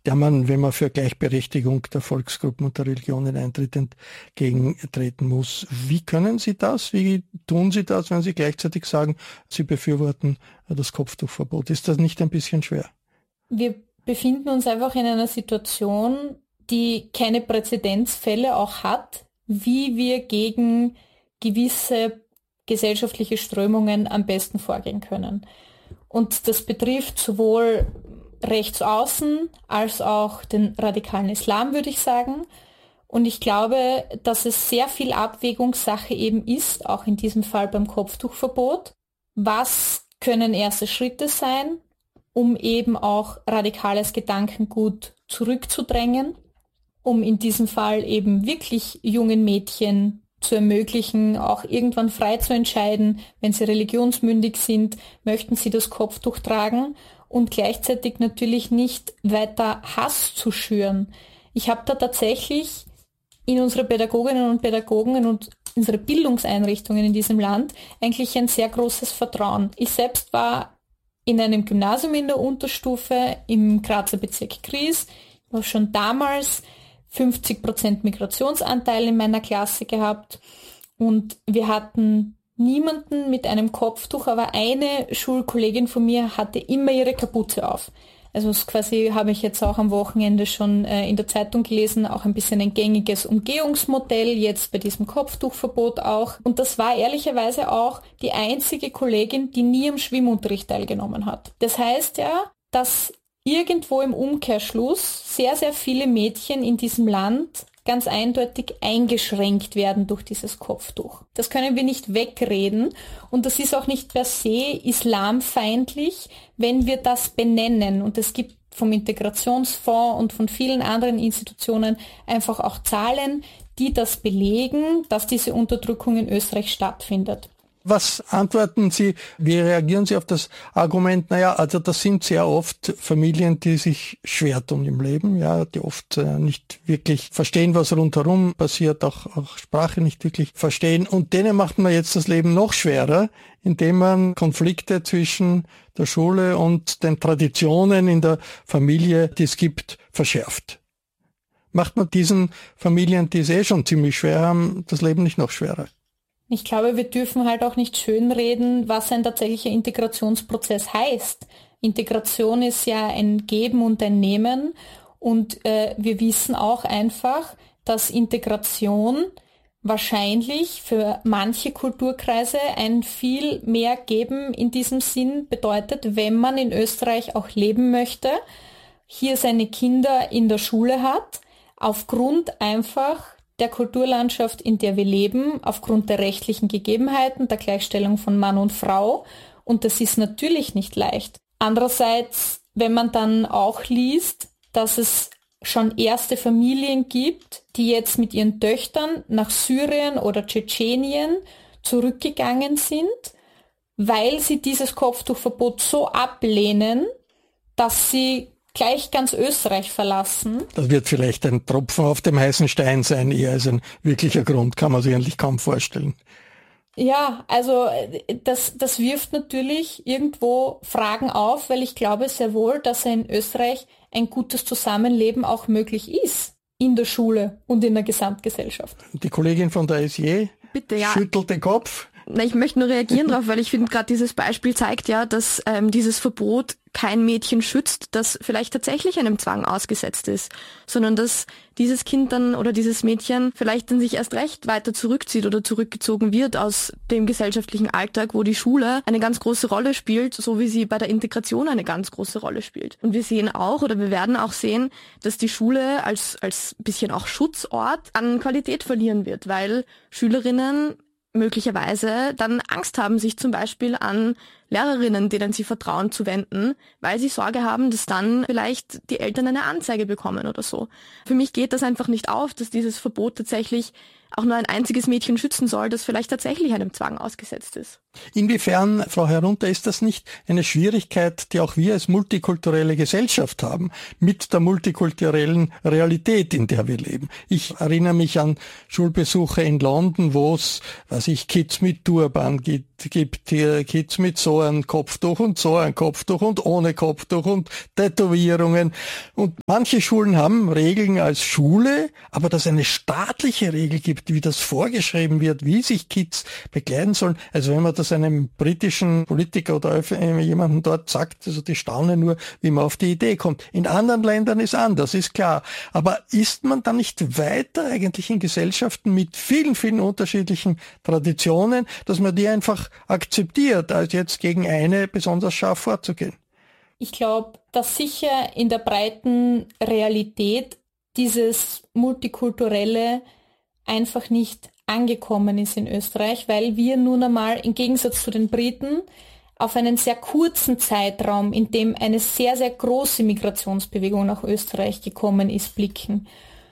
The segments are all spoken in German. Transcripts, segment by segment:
der man, wenn man für Gleichberechtigung der Volksgruppen und der Religionen eintritt, entgegentreten muss. Wie können Sie das? Wie tun Sie das, wenn Sie gleichzeitig sagen, Sie befürworten das Kopftuchverbot? Ist das nicht ein bisschen schwer? Wir befinden uns einfach in einer Situation, die keine Präzedenzfälle auch hat, wie wir gegen gewisse gesellschaftliche Strömungen am besten vorgehen können. Und das betrifft sowohl Rechtsaußen als auch den radikalen Islam, würde ich sagen. Und ich glaube, dass es sehr viel Abwägungssache eben ist, auch in diesem Fall beim Kopftuchverbot. Was können erste Schritte sein, um eben auch radikales Gedankengut zurückzudrängen, um in diesem Fall eben wirklich jungen Mädchen zu ermöglichen, auch irgendwann frei zu entscheiden, wenn sie religionsmündig sind, möchten sie das Kopftuch tragen und gleichzeitig natürlich nicht weiter Hass zu schüren. Ich habe da tatsächlich in unsere Pädagoginnen und Pädagogen und unsere Bildungseinrichtungen in diesem Land eigentlich ein sehr großes Vertrauen. Ich selbst war in einem Gymnasium in der Unterstufe im Grazer Bezirk Gries, war schon damals 50% Migrationsanteil in meiner Klasse gehabt und wir hatten niemanden mit einem Kopftuch, aber eine Schulkollegin von mir hatte immer ihre Kapuze auf. Also das quasi habe ich jetzt auch am Wochenende schon in der Zeitung gelesen, auch ein bisschen ein gängiges Umgehungsmodell, jetzt bei diesem Kopftuchverbot auch. Und das war ehrlicherweise auch die einzige Kollegin, die nie am Schwimmunterricht teilgenommen hat. Das heißt ja, dass irgendwo im Umkehrschluss sehr, sehr viele Mädchen in diesem Land ganz eindeutig eingeschränkt werden durch dieses Kopftuch. Das können wir nicht wegreden und das ist auch nicht per se islamfeindlich, wenn wir das benennen. Und es gibt vom Integrationsfonds und von vielen anderen Institutionen einfach auch Zahlen, die das belegen, dass diese Unterdrückung in Österreich stattfindet. Was antworten Sie, wie reagieren Sie auf das Argument, also das sind sehr oft Familien, die sich schwer tun im Leben, die oft nicht wirklich verstehen, was rundherum passiert, auch Sprache nicht wirklich verstehen und denen macht man jetzt das Leben noch schwerer, indem man Konflikte zwischen der Schule und den Traditionen in der Familie, die es gibt, verschärft. Macht man diesen Familien, die es schon ziemlich schwer haben, das Leben nicht noch schwerer? Ich glaube, wir dürfen halt auch nicht schönreden, was ein tatsächlicher Integrationsprozess heißt. Integration ist ja ein Geben und ein Nehmen und wir wissen auch einfach, dass Integration wahrscheinlich für manche Kulturkreise ein viel mehr Geben in diesem Sinn bedeutet, wenn man in Österreich auch leben möchte, hier seine Kinder in der Schule hat, aufgrund einfach der Kulturlandschaft, in der wir leben, aufgrund der rechtlichen Gegebenheiten, der Gleichstellung von Mann und Frau. Und das ist natürlich nicht leicht. Andererseits, wenn man dann auch liest, dass es schon erste Familien gibt, die jetzt mit ihren Töchtern nach Syrien oder Tschetschenien zurückgegangen sind, weil sie dieses Kopftuchverbot so ablehnen, dass sie gleich ganz Österreich verlassen. Das wird vielleicht ein Tropfen auf dem heißen Stein sein, eher als ein wirklicher Grund, kann man sich eigentlich kaum vorstellen. Ja, also das wirft natürlich irgendwo Fragen auf, weil ich glaube sehr wohl, dass in Österreich ein gutes Zusammenleben auch möglich ist, in der Schule und in der Gesamtgesellschaft. Die Kollegin von der SJ schüttelt den Kopf. Ich möchte nur reagieren darauf, weil ich finde, gerade dieses Beispiel zeigt ja, dass dieses Verbot kein Mädchen schützt, das vielleicht tatsächlich einem Zwang ausgesetzt ist, sondern dass dieses Kind dann oder dieses Mädchen vielleicht dann sich erst recht weiter zurückzieht oder zurückgezogen wird aus dem gesellschaftlichen Alltag, wo die Schule eine ganz große Rolle spielt, so wie sie bei der Integration eine ganz große Rolle spielt. Und wir sehen auch oder wir werden auch sehen, dass die Schule als bisschen auch Schutzort an Qualität verlieren wird, weil Schülerinnen möglicherweise dann Angst haben, sich zum Beispiel an Lehrerinnen, denen sie vertrauen, zu wenden, weil sie Sorge haben, dass dann vielleicht die Eltern eine Anzeige bekommen oder so. Für mich geht das einfach nicht auf, dass dieses Verbot tatsächlich auch nur ein einziges Mädchen schützen soll, das vielleicht tatsächlich einem Zwang ausgesetzt ist. Inwiefern, Frau Herunter, ist das nicht eine Schwierigkeit, die auch wir als multikulturelle Gesellschaft haben, mit der multikulturellen Realität, in der wir leben? Ich erinnere mich an Schulbesuche in London, wo es, Kids mit Turban gibt, Kids mit so ein Kopftuch und so ein Kopftuch und ohne Kopftuch und Tätowierungen. Und manche Schulen haben Regeln als Schule, aber dass eine staatliche Regel gibt, wie das vorgeschrieben wird, wie sich Kids bekleiden sollen. Also wenn man das einem britischen Politiker oder jemandem dort sagt, also die staunen nur, wie man auf die Idee kommt. In anderen Ländern ist anders, ist klar. Aber ist man dann nicht weiter eigentlich in Gesellschaften mit vielen, vielen unterschiedlichen Traditionen, dass man die einfach akzeptiert, als jetzt gegen eine besonders scharf vorzugehen? Ich glaube, dass sicher in der breiten Realität dieses Multikulturelle einfach nicht angekommen ist in Österreich, weil wir nun einmal im Gegensatz zu den Briten auf einen sehr kurzen Zeitraum, in dem eine sehr, sehr große Migrationsbewegung nach Österreich gekommen ist, blicken.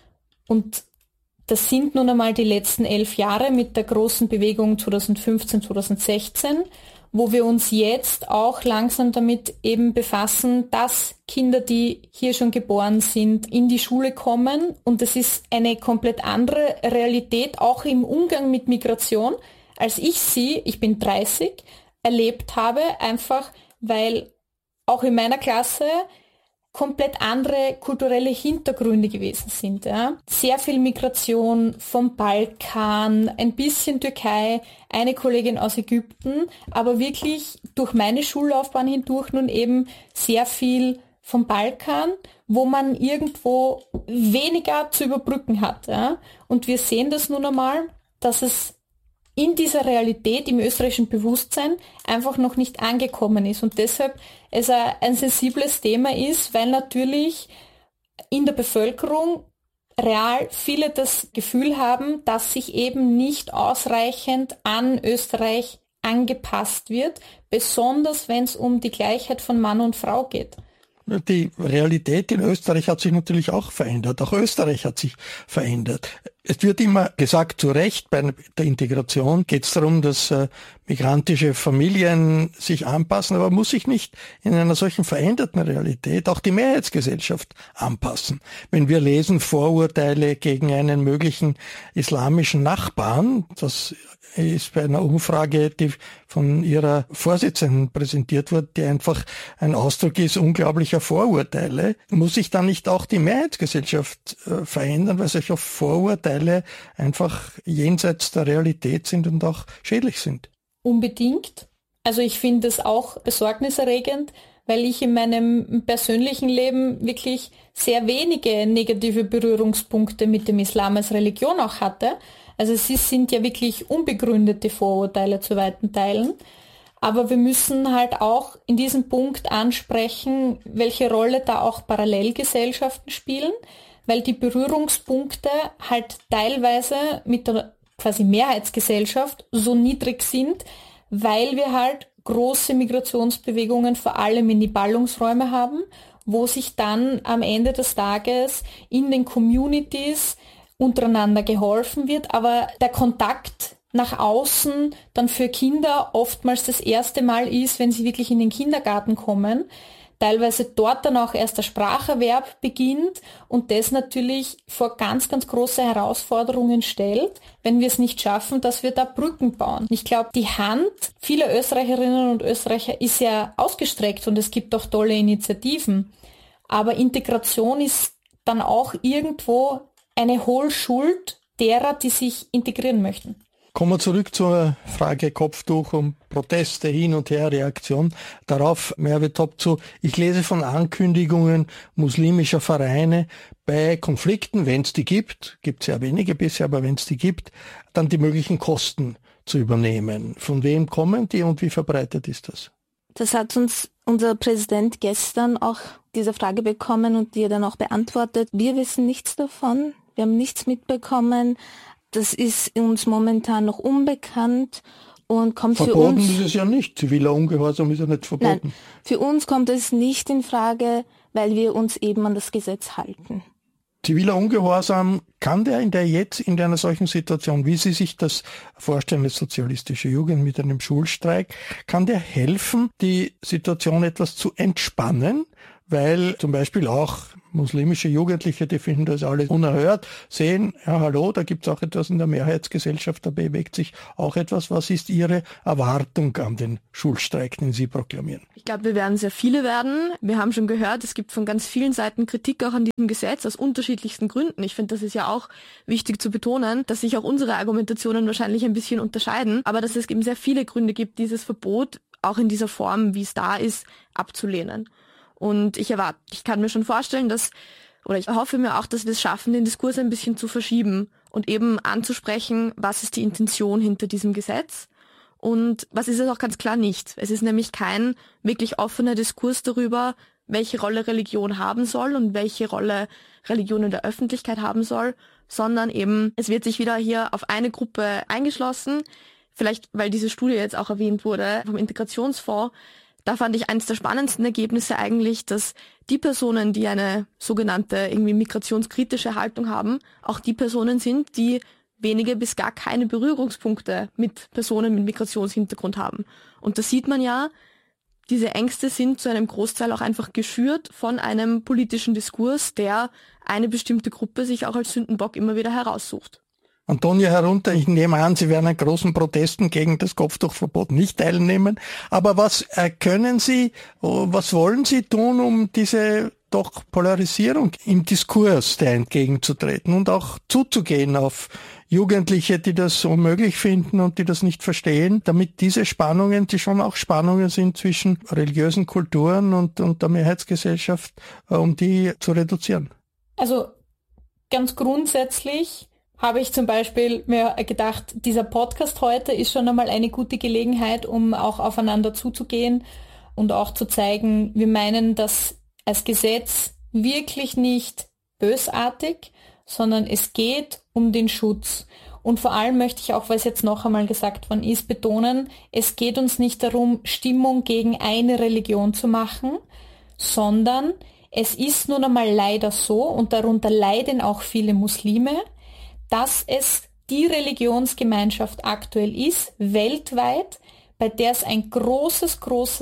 Und das sind nun einmal die letzten 11 Jahre mit der großen Bewegung 2015, 2016, wo wir uns jetzt auch langsam damit eben befassen, dass Kinder, die hier schon geboren sind, in die Schule kommen. Und das ist eine komplett andere Realität, auch im Umgang mit Migration, als ich bin 30, erlebt habe, einfach weil auch in meiner Klasse komplett andere kulturelle Hintergründe gewesen sind. Ja. Sehr viel Migration vom Balkan, ein bisschen Türkei, eine Kollegin aus Ägypten, aber wirklich durch meine Schullaufbahn hindurch nun eben sehr viel vom Balkan, wo man irgendwo weniger zu überbrücken hat. Ja. Und wir sehen das nun einmal, dass es in dieser Realität, im österreichischen Bewusstsein einfach noch nicht angekommen ist und deshalb es ein sensibles Thema ist, weil natürlich in der Bevölkerung real viele das Gefühl haben, dass sich eben nicht ausreichend an Österreich angepasst wird, besonders wenn es um die Gleichheit von Mann und Frau geht. Die Realität in Österreich hat sich natürlich auch verändert. Auch Österreich hat sich verändert. Es wird immer gesagt, zu Recht, bei der Integration geht es darum, dass migrantische Familien sich anpassen, aber muss sich nicht in einer solchen veränderten Realität auch die Mehrheitsgesellschaft anpassen. Wenn wir lesen Vorurteile gegen einen möglichen islamischen Nachbarn, das ist bei einer Umfrage, die von ihrer Vorsitzenden präsentiert wurde, die einfach ein Ausdruck ist unglaublicher Vorurteile, muss sich dann nicht auch die Mehrheitsgesellschaft verändern, weil solche Vorurteile einfach jenseits der Realität sind und auch schädlich sind? Unbedingt. Also ich finde es auch besorgniserregend, weil ich in meinem persönlichen Leben wirklich sehr wenige negative Berührungspunkte mit dem Islam als Religion auch hatte. Also es sind ja wirklich unbegründete Vorurteile zu weiten Teilen. Aber wir müssen halt auch in diesem Punkt ansprechen, welche Rolle da auch Parallelgesellschaften spielen, weil die Berührungspunkte halt teilweise mit der quasi Mehrheitsgesellschaft so niedrig sind, weil wir halt große Migrationsbewegungen vor allem in die Ballungsräume haben, wo sich dann am Ende des Tages in den Communities untereinander geholfen wird, aber der Kontakt nach außen dann für Kinder oftmals das erste Mal ist, wenn sie wirklich in den Kindergarten kommen, teilweise dort dann auch erst der Spracherwerb beginnt und das natürlich vor ganz, ganz große Herausforderungen stellt, wenn wir es nicht schaffen, dass wir da Brücken bauen. Ich glaube, die Hand vieler Österreicherinnen und Österreicher ist ja ausgestreckt und es gibt auch tolle Initiativen, aber Integration ist dann auch irgendwo eine Hohlschuld derer, die sich integrieren möchten. Kommen wir zurück zur Frage Kopftuch und Proteste, hin und her, Reaktion. Darauf, Merve Topçu, ich lese von Ankündigungen muslimischer Vereine bei Konflikten, wenn es die gibt sehr wenige bisher, aber wenn es die gibt, dann die möglichen Kosten zu übernehmen. Von wem kommen die und wie verbreitet ist das? Das hat uns unser Präsident gestern auch diese Frage bekommen und die er dann auch beantwortet. Wir wissen nichts davon, wir haben nichts mitbekommen. Das ist uns momentan noch unbekannt und kommt verboten für uns... Verboten ist es ja nicht. Ziviler Ungehorsam ist ja nicht verboten. Nein, für uns kommt es nicht in Frage, weil wir uns eben an das Gesetz halten. Ziviler Ungehorsam, kann der jetzt in einer solchen Situation, wie Sie sich das vorstellen, als sozialistische Jugend mit einem Schulstreik, kann der helfen, die Situation etwas zu entspannen? Weil zum Beispiel auch muslimische Jugendliche, die finden das alles unerhört, sehen, ja hallo, da gibt es auch etwas in der Mehrheitsgesellschaft, da bewegt sich auch etwas. Was ist Ihre Erwartung an den Schulstreik, den Sie proklamieren? Ich glaube, wir werden sehr viele werden. Wir haben schon gehört, es gibt von ganz vielen Seiten Kritik auch an diesem Gesetz aus unterschiedlichsten Gründen. Ich finde, das ist ja auch wichtig zu betonen, dass sich auch unsere Argumentationen wahrscheinlich ein bisschen unterscheiden, aber dass es eben sehr viele Gründe gibt, dieses Verbot auch in dieser Form, wie es da ist, abzulehnen. Und ich kann mir schon vorstellen, ich hoffe mir auch, dass wir es schaffen, den Diskurs ein bisschen zu verschieben und eben anzusprechen, was ist die Intention hinter diesem Gesetz und was ist es auch ganz klar nicht. Es ist nämlich kein wirklich offener Diskurs darüber, welche Rolle Religion haben soll und welche Rolle Religion in der Öffentlichkeit haben soll, sondern eben, es wird sich wieder hier auf eine Gruppe eingeschlossen, vielleicht weil diese Studie jetzt auch erwähnt wurde vom Integrationsfonds. Da fand ich eines der spannendsten Ergebnisse eigentlich, dass die Personen, die eine sogenannte irgendwie migrationskritische Haltung haben, auch die Personen sind, die wenige bis gar keine Berührungspunkte mit Personen mit Migrationshintergrund haben. Und da sieht man ja, diese Ängste sind zu einem Großteil auch einfach geschürt von einem politischen Diskurs, der eine bestimmte Gruppe sich auch als Sündenbock immer wieder heraussucht. Antonia Herunter, ich nehme an, Sie werden an großen Protesten gegen das Kopftuchverbot nicht teilnehmen. Aber was können Sie, was wollen Sie tun, um diese doch Polarisierung im Diskurs da entgegenzutreten und auch zuzugehen auf Jugendliche, die das unmöglich finden und die das nicht verstehen, damit diese Spannungen, die schon auch Spannungen sind zwischen religiösen Kulturen und der Mehrheitsgesellschaft, um die zu reduzieren? Also ganz grundsätzlich habe ich zum Beispiel mir gedacht, dieser Podcast heute ist schon einmal eine gute Gelegenheit, um auch aufeinander zuzugehen und auch zu zeigen, wir meinen das als Gesetz wirklich nicht bösartig, sondern es geht um den Schutz. Und vor allem möchte ich auch, weil es jetzt noch einmal gesagt worden ist, betonen, es geht uns nicht darum, Stimmung gegen eine Religion zu machen, sondern es ist nun einmal leider so, und darunter leiden auch viele Muslime, dass es die Religionsgemeinschaft aktuell ist, weltweit, bei der es ein großes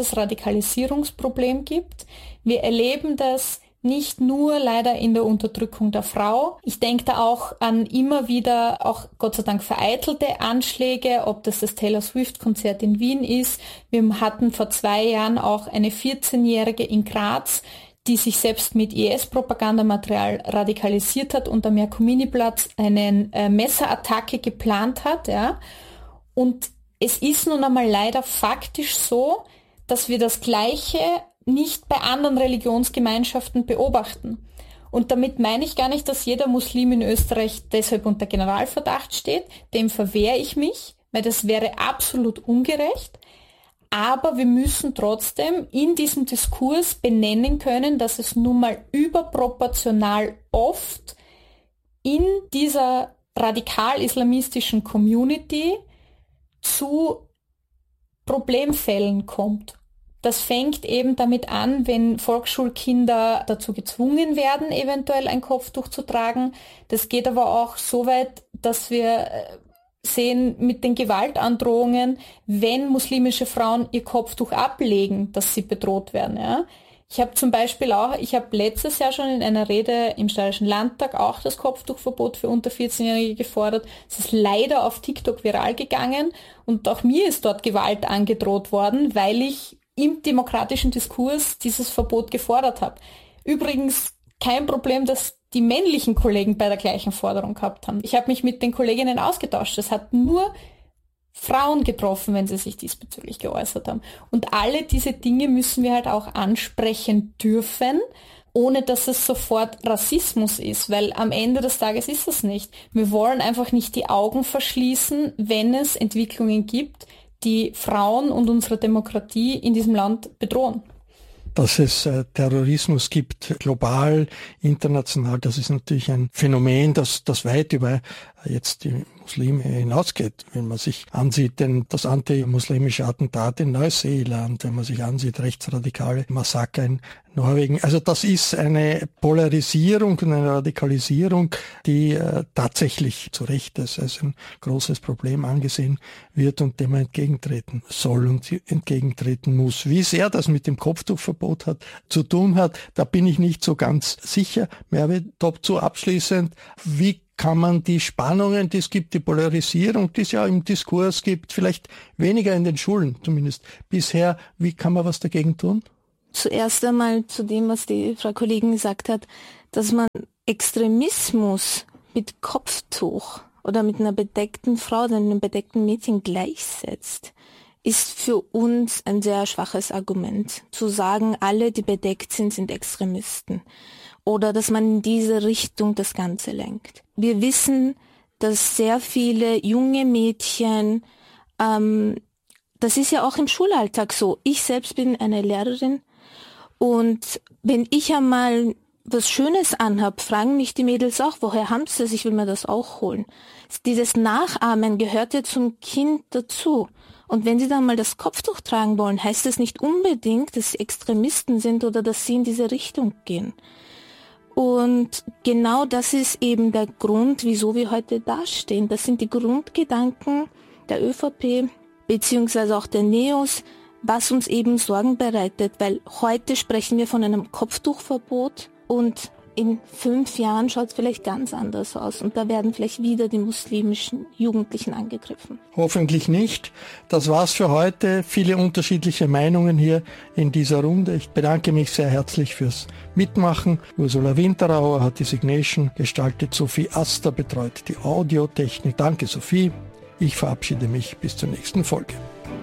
Radikalisierungsproblem gibt. Wir erleben das nicht nur leider in der Unterdrückung der Frau. Ich denke da auch an immer wieder, auch Gott sei Dank vereitelte Anschläge, ob das Taylor Swift-Konzert in Wien ist. Wir hatten vor 2 Jahren auch eine 14-Jährige in Graz, die sich selbst mit IS-Propagandamaterial radikalisiert hat und am Jakominiplatz eine Messerattacke geplant hat. Ja. Und es ist nun einmal leider faktisch so, dass wir das Gleiche nicht bei anderen Religionsgemeinschaften beobachten. Und damit meine ich gar nicht, dass jeder Muslim in Österreich deshalb unter Generalverdacht steht. Dem verwehre ich mich, weil das wäre absolut ungerecht. Aber wir müssen trotzdem in diesem Diskurs benennen können, dass es nun mal überproportional oft in dieser radikal-islamistischen Community zu Problemfällen kommt. Das fängt eben damit an, wenn Volksschulkinder dazu gezwungen werden, eventuell ein Kopftuch zu tragen. Das geht aber auch so weit, dass wir sehen mit den Gewaltandrohungen, wenn muslimische Frauen ihr Kopftuch ablegen, dass sie bedroht werden. Ja. Ich habe zum Beispiel letztes Jahr schon in einer Rede im Steirischen Landtag auch das Kopftuchverbot für unter 14-Jährige gefordert. Es ist leider auf TikTok viral gegangen und auch mir ist dort Gewalt angedroht worden, weil ich im demokratischen Diskurs dieses Verbot gefordert habe. Übrigens kein Problem, dass die männlichen Kollegen bei der gleichen Forderung gehabt haben. Ich habe mich mit den Kolleginnen ausgetauscht. Es hat nur Frauen getroffen, wenn sie sich diesbezüglich geäußert haben. Und alle diese Dinge müssen wir halt auch ansprechen dürfen, ohne dass es sofort Rassismus ist, weil am Ende des Tages ist das nicht. Wir wollen einfach nicht die Augen verschließen, wenn es Entwicklungen gibt, die Frauen und unsere Demokratie in diesem Land bedrohen. Dass es Terrorismus gibt, global, international, das ist natürlich ein Phänomen, das weit über jetzt die Muslime hinausgeht. Wenn man sich ansieht, denn das antimuslimische Attentat in Neuseeland, wenn man sich ansieht, rechtsradikale Massaker in Norwegen. Also das ist eine Polarisierung und eine Radikalisierung, die tatsächlich zu Recht als ein großes Problem angesehen wird und dem man entgegentreten soll und entgegentreten muss. Wie sehr das mit dem Kopftuchverbot zu tun hat, da bin ich nicht so ganz sicher. Merve, dazu abschließend, wie kann man die Spannungen, die es gibt, die Polarisierung, die es ja im Diskurs gibt, vielleicht weniger in den Schulen zumindest bisher, wie kann man was dagegen tun? Zuerst einmal zu dem, was die Frau Kollegin gesagt hat, dass man Extremismus mit Kopftuch oder mit einer bedeckten Frau oder einem bedeckten Mädchen gleichsetzt, ist für uns ein sehr schwaches Argument. Zu sagen, alle, die bedeckt sind, sind Extremisten. Oder dass man in diese Richtung das Ganze lenkt. Wir wissen, dass sehr viele junge Mädchen, das ist ja auch im Schulalltag so. Ich selbst bin eine Lehrerin und wenn ich einmal was Schönes anhab, fragen mich die Mädels auch, woher haben sie das? Ich will mir das auch holen. Dieses Nachahmen gehört ja zum Kind dazu. Und wenn sie dann mal das Kopftuch tragen wollen, heißt das nicht unbedingt, dass sie Extremisten sind oder dass sie in diese Richtung gehen. Und genau das ist eben der Grund, wieso wir heute dastehen. Das sind die Grundgedanken der ÖVP beziehungsweise auch der NEOS, was uns eben Sorgen bereitet, weil heute sprechen wir von einem Kopftuchverbot und in 5 Jahren schaut es vielleicht ganz anders aus und da werden vielleicht wieder die muslimischen Jugendlichen angegriffen. Hoffentlich nicht. Das war's für heute. Viele unterschiedliche Meinungen hier in dieser Runde. Ich bedanke mich sehr herzlich fürs Mitmachen. Ursula Winterauer hat die Signation gestaltet. Sophie Aster betreut die Audiotechnik. Danke, Sophie. Ich verabschiede mich bis zur nächsten Folge.